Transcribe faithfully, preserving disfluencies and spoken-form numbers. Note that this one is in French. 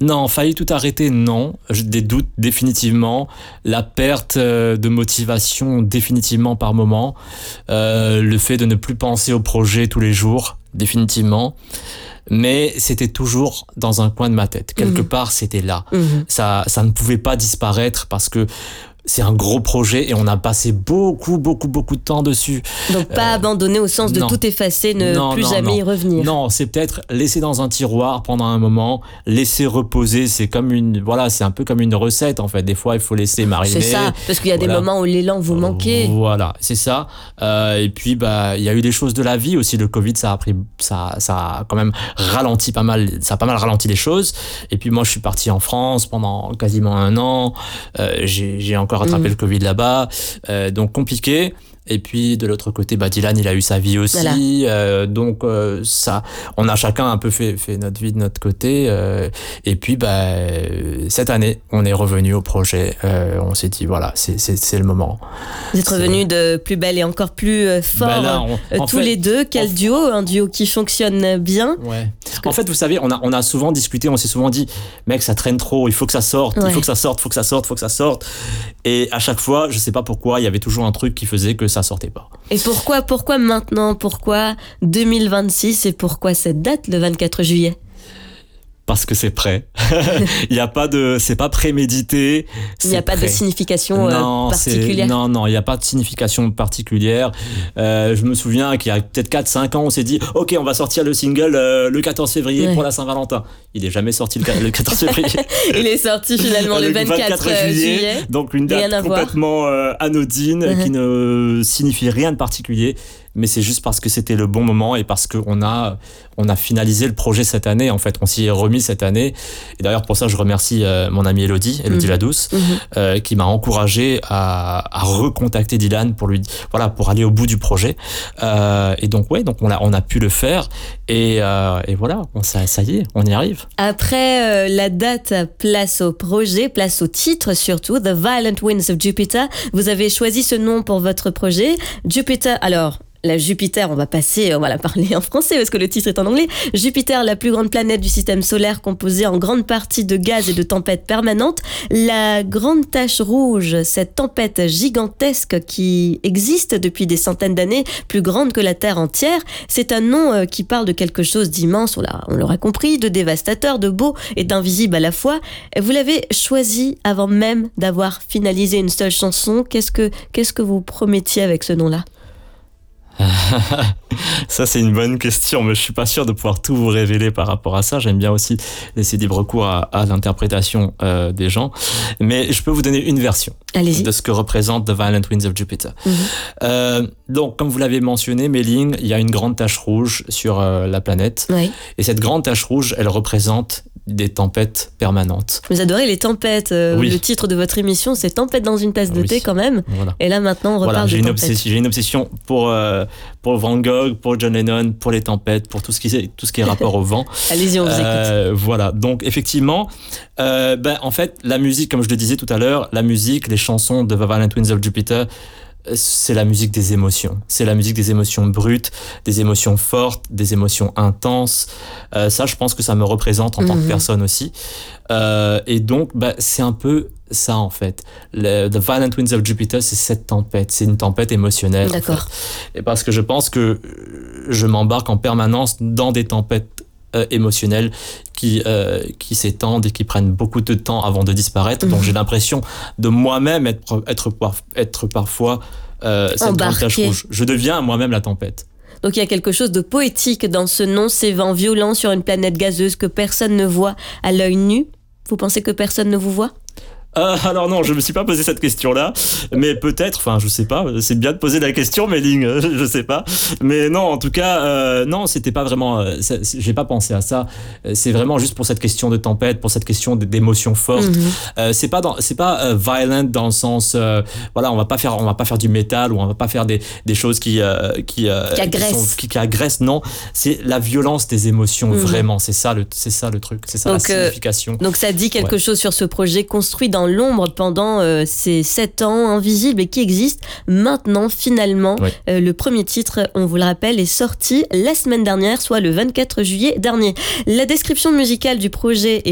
Non, failli tout arrêter, non. J'ai des doutes définitivement. La perte euh, de motivation définitivement par moment. Euh, le fait de ne plus penser au projet tous les jours, définitivement. Mais c'était toujours dans un coin de ma tête. Quelque mmh. part, c'était là. Mmh. Ça, ça ne pouvait pas disparaître parce que c'est un gros projet et on a passé beaucoup, beaucoup, beaucoup de temps dessus. Donc pas euh, abandonner au sens de non. tout effacer, ne non, plus non, jamais non. y revenir. Non, c'est peut-être laisser dans un tiroir pendant un moment, laisser reposer. C'est comme une, voilà, c'est un peu comme une recette en fait. Des fois, il faut laisser mariner. C'est ça, parce qu'il y a voilà. des moments où l'élan vous manquait. Voilà, c'est ça. Euh, et puis, bah, il y a eu des choses de la vie aussi. Le Covid, ça a pris, ça, ça a quand même ralenti pas mal. Ça a pas mal ralenti les choses. Et puis moi, je suis parti en France pendant quasiment un an. Euh, j'ai, j'ai encore rattrapé mmh. le Covid là-bas, euh, donc compliqué. Et puis de l'autre côté, bah Dylan, il a eu sa vie aussi, voilà. euh, donc euh, ça, on a chacun un peu fait, fait notre vie de notre côté. Euh, et puis bah cette année, on est revenu au projet. Euh, on s'est dit voilà, c'est c'est c'est le moment. Vous êtes revenus de plus belle et encore plus fort, bah là, on, euh, tous fait, les deux. Quel on, duo, un duo qui fonctionne bien. Ouais. Que... En fait, vous savez, on a on a souvent discuté, on s'est souvent dit, mec, ça traîne trop, il faut que ça sorte, ouais. il faut que ça sorte, faut que ça sorte, faut que ça sorte. Et à chaque fois, je sais pas pourquoi, il y avait toujours un truc qui faisait que ça sortait pas. Et pourquoi, pourquoi maintenant? Pourquoi deux mille vingt-six et pourquoi cette date, le vingt-quatre juillet? Parce que c'est prêt. Il y a pas de, c'est pas prémédité. Il n'y a pas de signification non, particulière. Non, non, il n'y a pas de signification particulière. Euh, je me souviens qu'il y a peut-être quatre cinq ans, on s'est dit, ok, on va sortir le single euh, le quatorze février ouais. pour la Saint-Valentin. Il est jamais sorti le, le quatorze février. Il est sorti finalement le, le vingt-quatre juillet. juillet. Donc une date complètement euh, anodine uh-huh. qui ne signifie rien de particulier. Mais c'est juste parce que c'était le bon moment et parce qu'on a, on a finalisé le projet cette année. En fait, on s'y est remis cette année. Et d'ailleurs, pour ça, je remercie euh, mon amie Elodie, Elodie mmh. Ladouce, mmh. euh, qui m'a encouragé à, à recontacter Dylan pour lui, voilà, pour aller au bout du projet. Euh, et donc, ouais, donc on a, on a pu le faire. Et, euh, et voilà, on, ça, ça y est, on y arrive. Après euh, la date, place au projet, place au titre surtout, The Violent Winds of Jupiter. Vous avez choisi ce nom pour votre projet. Jupiter, alors... La Jupiter, on va passer, on va la parler en français parce que le titre est en anglais. Jupiter, la plus grande planète du système solaire composée en grande partie de gaz et de tempêtes permanentes. La grande tache rouge, cette tempête gigantesque qui existe depuis des centaines d'années, plus grande que la Terre entière, c'est un nom qui parle de quelque chose d'immense, on, l'a, on l'aura compris, de dévastateur, de beau et d'invisible à la fois. Vous l'avez choisi avant même d'avoir finalisé une seule chanson. Qu'est-ce que, qu'est-ce que vous promettiez avec ce nom-là ? Ça c'est une bonne question, mais je suis pas sûr de pouvoir tout vous révéler par rapport à ça. J'aime bien aussi laisser libre cours à, à l'interprétation euh, des gens, mais je peux vous donner une version Allez-y. de ce que représente The Violent Winds of Jupiter. Mm-hmm. Euh, donc comme vous l'avez mentionné, Méline, il y a une grande tache rouge sur euh, la planète, oui. Et cette grande tache rouge, elle représente des tempêtes permanentes. Vous adorez les tempêtes. Euh, oui. Le titre de votre émission, c'est Tempête dans une tasse de oui. thé quand même. Voilà. Et là maintenant, on reparle voilà, j'ai de une tempêtes. Obsession, j'ai une obsession pour euh, pour Van Gogh, pour John Lennon, pour les tempêtes, pour tout ce qui est tout ce qui est rapport au vent. Allez-y, on vous euh, écoute. Voilà. Donc effectivement, euh, ben en fait, la musique, comme je le disais tout à l'heure, la musique, les chansons de The Violent Winds of Jupiter, c'est la musique des émotions. C'est la musique des émotions brutes, des émotions fortes, des émotions intenses. Euh, ça, je pense que ça me représente en mmh. tant que personne aussi. Euh, et donc, bah, c'est un peu ça, en fait. Le, The Violent Winds of Jupiter, c'est cette tempête. C'est une tempête émotionnelle. D'accord. En fait. Et parce que je pense que je m'embarque en permanence dans des tempêtes Euh, émotionnels qui euh, qui s'étendent et qui prennent beaucoup de temps avant de disparaître. Mmh. Donc j'ai l'impression de moi-même être être être parfois euh, cette grande tache rouge. Je deviens moi-même la tempête. Donc il y a quelque chose de poétique dans ce nom, ces vents violents sur une planète gazeuse que personne ne voit à l'œil nu. Vous pensez que personne ne vous voit ? Euh, alors non, je me suis pas posé cette question-là, mais peut-être, enfin je sais pas, c'est bien de poser la question, Méline, je sais pas, mais non, en tout cas, euh, non, c'était pas vraiment, euh, j'ai pas pensé à ça, c'est vraiment juste pour cette question de tempête, pour cette question d'émotions fortes. Mm-hmm. Euh, c'est pas dans, c'est pas euh, violent dans le sens, euh, voilà, on va pas faire, on va pas faire du métal ou on va pas faire des des choses qui euh, qui euh, qui agressent, qui, sont, qui, qui agressent, non, c'est la violence des émotions, mm-hmm. vraiment, c'est ça le, c'est ça le truc, c'est ça donc, la signification. Euh, donc ça dit quelque ouais. chose sur ce projet construit dans l'ombre pendant euh, ces sept ans, invisible et qui existe maintenant finalement. Oui. Euh, le premier titre, on vous le rappelle, est sorti la semaine dernière, soit le vingt-quatre juillet dernier. La description musicale du projet est